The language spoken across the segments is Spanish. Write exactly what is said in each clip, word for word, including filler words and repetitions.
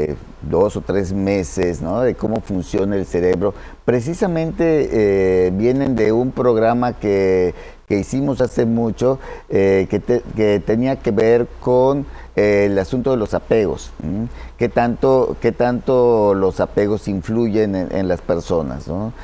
eh, dos o tres meses, ¿no? De cómo funciona el cerebro. Precisamente eh, vienen de un programa que, que hicimos hace mucho, eh, que, te, que tenía que ver con eh, el asunto de los apegos. ¿Mm? ¿Qué tanto, qué tanto los apegos influyen en, en las personas, ¿no?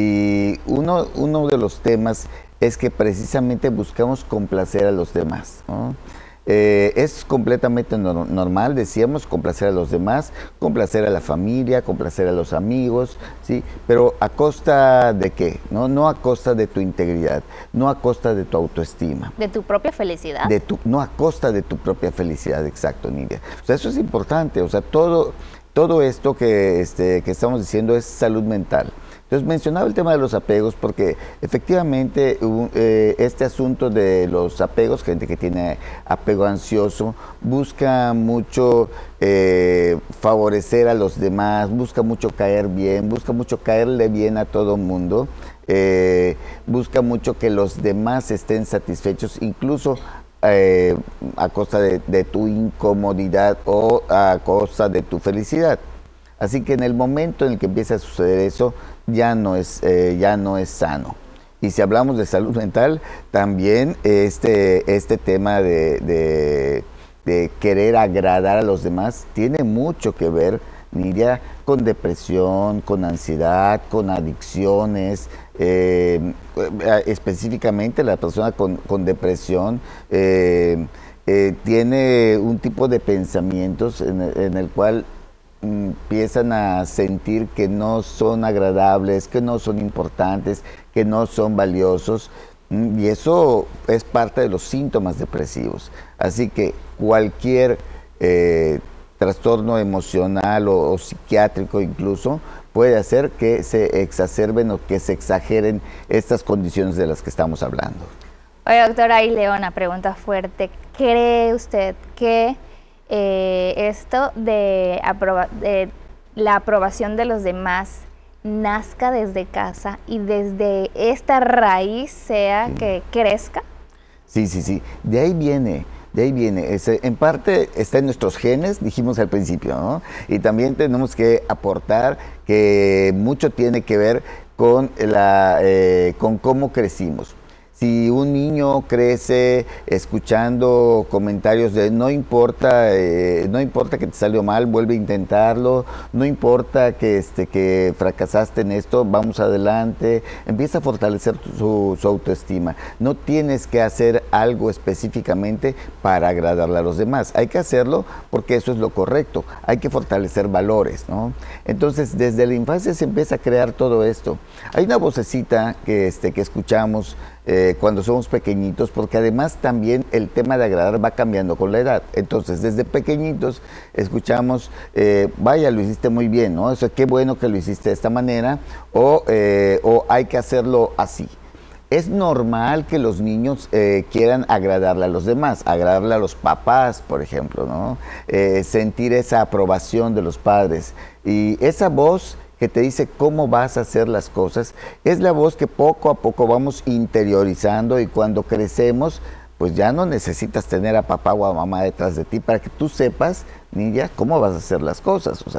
Y uno, uno de los temas es que precisamente buscamos complacer a los demás, ¿no? Eh, es completamente no, normal, decíamos, complacer a los demás, complacer a la familia, complacer a los amigos, ¿sí? Pero ¿a costa de qué? ¿No? No a costa de tu integridad, no a costa de tu autoestima. ¿De tu propia felicidad? De tu, no a costa de tu propia felicidad, exacto, Nidia. O sea, eso es importante, o sea, todo, todo esto que, este, que estamos diciendo es salud mental. Entonces mencionaba el tema de los apegos porque efectivamente uh, eh, este asunto de los apegos, gente que tiene apego ansioso, busca mucho eh, favorecer a los demás, busca mucho caer bien, busca mucho caerle bien a todo mundo, eh, busca mucho que los demás estén satisfechos, incluso eh, a costa de, de tu incomodidad o a costa de tu felicidad. Así que en el momento en el que empieza a suceder eso, ya no es, eh, ya no es sano. Y si hablamos de salud mental, también este, este tema de, de, de querer agradar a los demás tiene mucho que ver, Nidia, con depresión, con ansiedad, con adicciones. Eh, específicamente la persona con, con depresión eh, eh, tiene un tipo de pensamientos en, en el cual empiezan a sentir que no son agradables, que no son importantes, que no son valiosos, y eso es parte de los síntomas depresivos. Así que cualquier eh, trastorno emocional o, o psiquiátrico incluso puede hacer que se exacerben o que se exageren estas condiciones de las que estamos hablando. Oye, doctora Leona, pregunta fuerte. ¿Cree usted que Eh, esto de, aproba de la aprobación de los demás nazca desde casa y desde esta raíz sea sí. que crezca? Sí, sí, sí. De ahí viene, de ahí viene. Es, en parte está en nuestros genes, dijimos al principio, ¿no? Y también tenemos que aportar que mucho tiene que ver con, la, eh, con cómo crecimos. Si un niño crece escuchando comentarios de no importa, eh, no importa que te salió mal, vuelve a intentarlo, no importa que, este, que fracasaste en esto, vamos adelante, empieza a fortalecer su, su autoestima. No tienes que hacer algo específicamente para agradarle a los demás, hay que hacerlo porque eso es lo correcto, hay que fortalecer valores, ¿no? Entonces, desde la infancia se empieza a crear todo esto. Hay una vocecita que, este, que escuchamos Eh, cuando somos pequeñitos, porque además también el tema de agradar va cambiando con la edad. Entonces, desde pequeñitos escuchamos, eh, vaya, lo hiciste muy bien, ¿no? Eso, qué bueno que lo hiciste de esta manera, o, eh, o hay que hacerlo así. Es normal que los niños eh, quieran agradarle a los demás, agradarle a los papás, por ejemplo, ¿no? Eh, sentir esa aprobación de los padres. Y esa voz que te dice cómo vas a hacer las cosas, es la voz que poco a poco vamos interiorizando y cuando crecemos, pues ya no necesitas tener a papá o a mamá detrás de ti para que tú sepas, Nidia, cómo vas a hacer las cosas. O sea,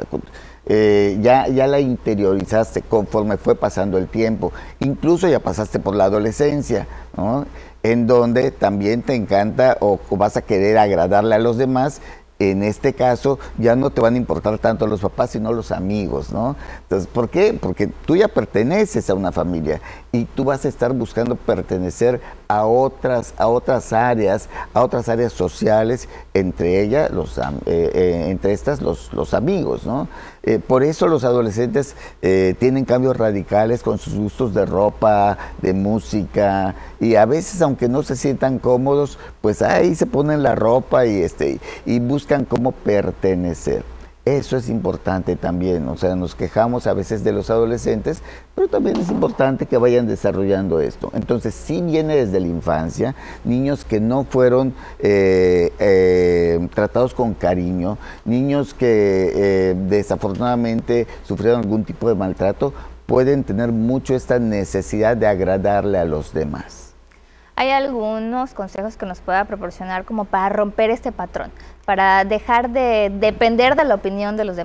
eh, ya, ya la interiorizaste conforme fue pasando el tiempo, incluso ya pasaste por la adolescencia, ¿no? En donde también te encanta o, o vas a querer agradarle a los demás. En este caso ya no te van a importar tanto los papás, sino los amigos, ¿no? Entonces, ¿por qué? Porque tú ya perteneces a una familia y tú vas a estar buscando pertenecer a otras, a otras áreas, a otras áreas sociales, entre ellas, los, eh, eh, entre estas, los, los amigos, ¿no? Eh, por eso los adolescentes eh, tienen cambios radicales con sus gustos de ropa, de música, y a veces, aunque no se sientan cómodos, pues ahí se ponen la ropa y, este, y buscan cómo pertenecer. Eso es importante también, o sea, nos quejamos a veces de los adolescentes, pero también es importante que vayan desarrollando esto. Entonces, sí viene desde la infancia, niños que no fueron eh, eh, tratados con cariño, niños que eh, desafortunadamente sufrieron algún tipo de maltrato, pueden tener mucho esta necesidad de agradarle a los demás. ¿Hay algunos consejos que nos pueda proporcionar como para romper este patrón, para dejar de depender de la opinión de los demás?